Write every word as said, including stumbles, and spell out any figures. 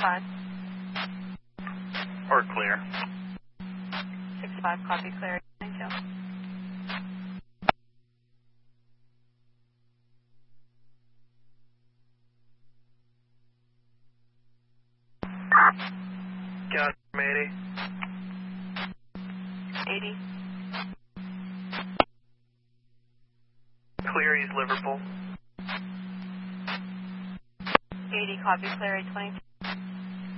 five. Or clear. six five, copy, clear. Thank you. Got eighty. eighty. Clear East Liverpool. eighty, copy, clear, eight twenty-two.